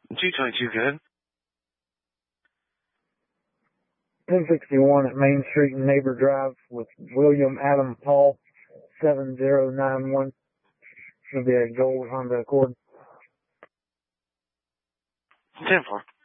222, good. 1061 at Main Street and Neighbor Drive with William Adam Paul, 7091. It'll be a gold Honda Accord. 10-4.